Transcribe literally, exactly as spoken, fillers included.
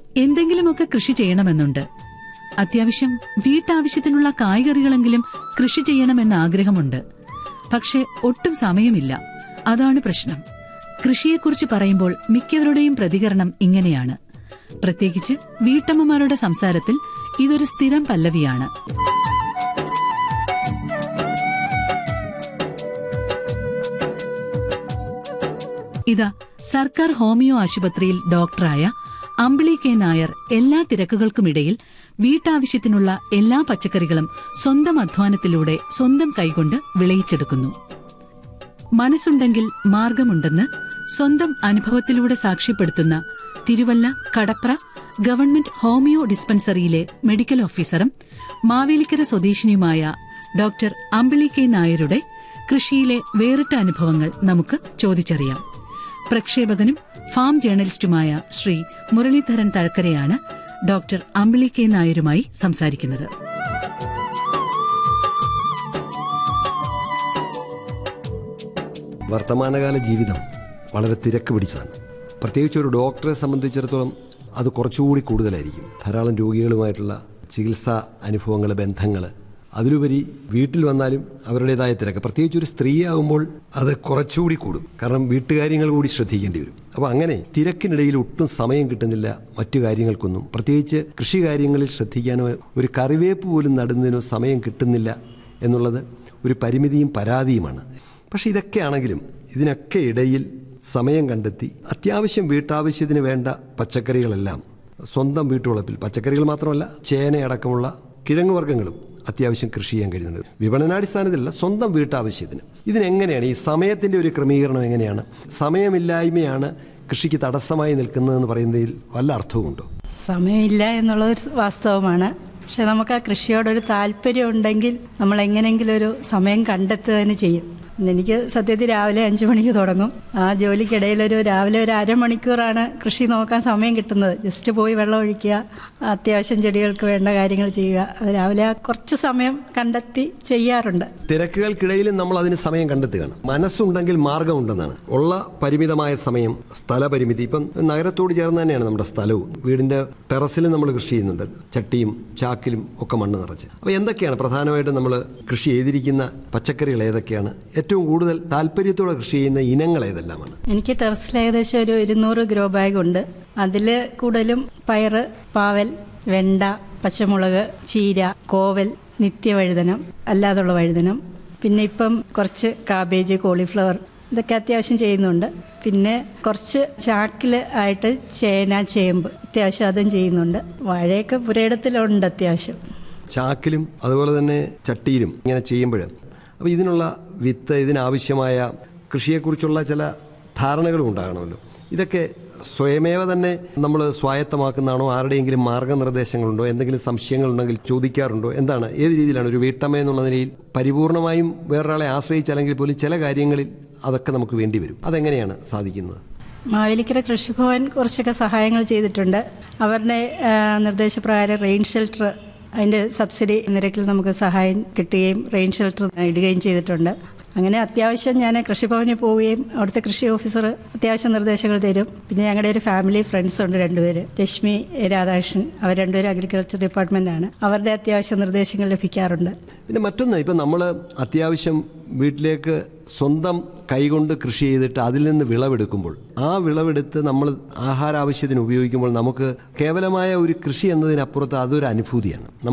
എന്തെങ്കിലുമൊക്കെ കൃഷി ചെയ്യണമെന്നുണ്ട്. അത്യാവശ്യം വീട്ടാവശ്യത്തിനുള്ള കായ്കറികളെങ്കിലും കൃഷി ചെയ്യണമെന്ന ആഗ്രഹമുണ്ട്. പക്ഷെ ഒട്ടും സമയമില്ല. അതാണ് പ്രശ്നം. കൃഷിയെക്കുറിച്ച് പറയുമ്പോൾ മിക്കവരുടെയും പ്രതികരണം ഇങ്ങനെയാണ്. പ്രത്യേകിച്ച് വീട്ടമ്മമാരുടെ സംസാരത്തിൽ ഇതൊരു സ്ഥിരം പല്ലവിയാണ്. ഇതാ സർക്കാർ ഹോമിയോ ആശുപത്രിയിൽ ഡോക്ടറായ അമ്പിളി കെ നായർ എല്ലാ തിരക്കുകൾക്കുമിടയിൽ വീട്ടാവശ്യത്തിനുള്ള എല്ലാ പച്ചക്കറികളും സ്വന്തം അധ്വാനത്തിലൂടെ സ്വന്തം കൈകൊണ്ട് വിളയിച്ചെടുക്കുന്നു. മനസ്സുണ്ടെങ്കിൽ മാർഗമുണ്ടെന്ന് സ്വന്തം അനുഭവത്തിലൂടെ സാക്ഷ്യപ്പെടുത്തുന്ന Thiruvalla Kadapra government homeo ഡിസ്പെൻസറിയിലെ medical ഓഫീസറും മാവേലിക്കര സ്വദേശിനിയുമായ ഡോക്ടർ അമ്പിളി കെ നായരുടെ കൃഷിയിലെ വേറിട്ട അനുഭവങ്ങൾ നമുക്ക് ചോദിച്ചറിയാം. പ്രക്ഷേപകനും ഫാം ജേർണലിസ്റ്റുമായ ശ്രീ മുരളീധരൻ തഴക്കരയാണ് ഡോക്ടർ അമ്പിളി കെ നായരുമായി സംസാരിക്കുന്നത്. വർത്തമാനകാല ജീവിതം വളരെ തിരക്ക് പിടിച്ചതാണ്. പ്രത്യേകിച്ച് ഒരു ഡോക്ടറെ സംബന്ധിച്ചിടത്തോളം അത് കുറച്ചുകൂടി കൂടുതലായിരിക്കും. ധാരാളം രോഗികളുമായിട്ടുള്ള ചികിത്സാ അനുഭവങ്ങൾ, ബന്ധങ്ങൾ, അതിലുപരി വീട്ടിൽ വന്നാലും അവരുടേതായ തിരക്ക്. പ്രത്യേകിച്ച് ഒരു സ്ത്രീയാകുമ്പോൾ അത് കുറച്ചുകൂടി കൂടും. കാരണം വീട്ടുകാര്യങ്ങൾ കൂടി ശ്രദ്ധിക്കേണ്ടി വരും. അപ്പോൾ അങ്ങനെ തിരക്കിനിടയിൽ ഒട്ടും സമയം കിട്ടുന്നില്ല മറ്റു കാര്യങ്ങൾക്കൊന്നും. പ്രത്യേകിച്ച് കൃഷി കാര്യങ്ങളിൽ ശ്രദ്ധിക്കാനോ ഒരു കറിവേപ്പ് പോലും നടുന്നതിനോ സമയം കിട്ടുന്നില്ല എന്നുള്ളത് ഒരു പരിമിതിയും പരാതിയുമാണ്. പക്ഷേ ഇതൊക്കെയാണെങ്കിലും ഇതിനൊക്കെ ഇടയിൽ സമയം കണ്ടെത്തി അത്യാവശ്യം വീട്ടാവശ്യത്തിന് വേണ്ട പച്ചക്കറികളെല്ലാം സ്വന്തം വീട്ടുവളപ്പിൽ, പച്ചക്കറികൾ മാത്രമല്ല ചേനയടക്കമുള്ള കിഴങ്ങുവർഗ്ഗങ്ങളും അത്യാവശ്യം കൃഷി ചെയ്യാൻ കഴിയുന്നുണ്ട്. വിപണനാടിസ്ഥാനത്തിലല്ല, സ്വന്തം വീട്ടാവശ്യത്തിന്. ഇതിനെങ്ങനെയാണ് ഈ സമയത്തിൻ്റെ ഒരു ക്രമീകരണം എങ്ങനെയാണ്? സമയമില്ലായ്മയാണ് കൃഷിക്ക് തടസ്സമായി നിൽക്കുന്നതെന്ന് പറയുന്നതിൽ വല്ല അർത്ഥവുമുണ്ടോ? സമയമില്ല എന്നുള്ളതൊരു വാസ്തവമാണ്. പക്ഷെ നമുക്ക് ആ കൃഷിയോടൊരു താല്പര്യം ഉണ്ടെങ്കിൽ നമ്മൾ എങ്ങനെയെങ്കിലും ഒരു സമയം കണ്ടെത്തുക തന്നെ ചെയ്യും. എനിക്ക് സത്യത്തിൽ രാവിലെ അഞ്ചു മണിക്ക് തുടങ്ങും. ആ ജോലിക്കിടയിലൊരു രാവിലെ ഒരു അരമണിക്കൂറാണ് കൃഷി നോക്കാൻ സമയം കിട്ടുന്നത്. ജസ്റ്റ് പോയി വെള്ളം ഒഴിക്കുക, അത്യാവശ്യം ചെടികൾക്ക് വേണ്ട കാര്യങ്ങൾ ചെയ്യുക. അത് രാവിലെ ആ കുറച്ച് സമയം കണ്ടെത്തി ചെയ്യാറുണ്ട്. തിരക്കുകൾക്കിടയിലും നമ്മൾ അതിന് സമയം കണ്ടെത്തുകയാണ്. മനസ്സുണ്ടെങ്കിൽ മാർഗമുണ്ടെന്നാണ്. ഉള്ള പരിമിതമായ സമയം, സ്ഥലപരിമിതി. ഇപ്പം നഗരത്തോട് ചേർന്ന് തന്നെയാണ് നമ്മുടെ സ്ഥലവും. വീടിൻ്റെ ടെറസിലും നമ്മൾ കൃഷി ചെയ്യുന്നുണ്ട്, ചട്ടിയും ചാക്കിലും ഒക്കെ മണ്ണ് നിറച്ച്. അപ്പോൾ എന്തൊക്കെയാണ് പ്രധാനമായിട്ടും നമ്മൾ കൃഷി ചെയ്തിരിക്കുന്ന പച്ചക്കറികൾ ഏതൊക്കെയാണ്? ഏറ്റവും കൂടുതൽ താല്പര്യത്തോടെ കൃഷി ചെയ്യുന്ന ഇനങ്ങൾ ഏതെല്ലാമാണ്? എനിക്ക് ടെറസിൽ ഏകദേശം ഒരു ഇരുന്നൂറ് ഗ്രോ ബാഗ് ഉണ്ട്. അതിൽ കൂടുതലും പയറ്, പാവൽ, വെണ്ട, പച്ചമുളക്, ചീര, കോവൽ, നിത്യവഴുതനം, അല്ലാതുള്ള വഴുതനം, പിന്നെ ഇപ്പം കുറച്ച് കാബേജ്, കോളിഫ്ലവർ, ഇതൊക്കെ അത്യാവശ്യം ചെയ്യുന്നുണ്ട്. പിന്നെ കുറച്ച് ചാക്കിൽ ആയിട്ട് ചേന, ചേമ്പ് അത്യാവശ്യം അതും ചെയ്യുന്നുണ്ട്. വാഴയൊക്കെ പുരയിടത്തിലുണ്ട് അത്യാവശ്യം. ചാക്കിലും അതുപോലെ തന്നെ ചട്ടിയിലും ഇങ്ങനെ ചെയ്യുമ്പോൾ അപ്പോൾ ഇതിനുള്ള വിത്ത്, ഇതിനാവശ്യമായ കൃഷിയെക്കുറിച്ചുള്ള ചില ധാരണകളും ഉണ്ടാകണമല്ലോ. ഇതൊക്കെ സ്വയമേവ തന്നെ നമ്മൾ സ്വായത്തമാക്കുന്നതാണോ? ആരുടെയെങ്കിലും മാർഗ്ഗനിർദ്ദേശങ്ങളുണ്ടോ? എന്തെങ്കിലും സംശയങ്ങളുണ്ടെങ്കിൽ ചോദിക്കാറുണ്ടോ? എന്താണ്, ഏത് രീതിയിലാണ് ഒരു വീട്ടമ്മ എന്നുള്ള നിലയിൽ പരിപൂർണമായും വേറൊരാളെ ആശ്രയിച്ചല്ലെങ്കിൽ പോലും ചില കാര്യങ്ങളിൽ അതൊക്കെ നമുക്ക് വേണ്ടി വരും. അതെങ്ങനെയാണ് സാധിക്കുന്നത്? മാവേലിക്കര കൃഷിഭവൻ കുറച്ചൊക്കെ സഹായങ്ങൾ ചെയ്തിട്ടുണ്ട്. അവരുടെ നിർദ്ദേശപ്രകാരം റെയിൻ ഷെൽട്ടർ, അതിൻ്റെ സബ്സിഡി നിരക്കിൽ നമുക്ക് സഹായം കിട്ടുകയും റെയിൻ ഷെൽട്ടർ ഇടുകയും ചെയ്തിട്ടുണ്ട്. അങ്ങനെ അത്യാവശ്യം ഞാൻ കൃഷിഭവനിൽ പോവുകയും അവിടുത്തെ കൃഷി ഓഫീസർ അത്യാവശ്യം നിർദ്ദേശങ്ങൾ തരും. പിന്നെ ഞങ്ങളുടെ ഒരു ഫാമിലി ഫ്രണ്ട്സ് ഉണ്ട്, രണ്ടുപേര്, രശ്മി, രാധാകൃഷ്ണൻ. അവർ രണ്ടുപേരും അഗ്രികൾച്ചർ ഡിപ്പാർട്ട്മെൻറ്റാണ്. അവരുടെ അത്യാവശ്യം നിർദ്ദേശങ്ങൾ ലഭിക്കാറുണ്ട്. പിന്നെ മറ്റൊന്ന്, ഇപ്പം നമ്മൾ അത്യാവശ്യം വീട്ടിലേക്ക് സ്വന്തം കൈകൊണ്ട് കൃഷി ചെയ്തിട്ട് അതിൽ നിന്ന് വിളവെടുക്കുമ്പോൾ, ആ വിളവെടുത്ത് നമ്മൾ ആഹാരാവശ്യത്തിന് ഉപയോഗിക്കുമ്പോൾ നമുക്ക് കേവലമായ ഒരു കൃഷി എന്നതിനപ്പുറത്ത് അതൊരു അനുഭൂതിയാണ്.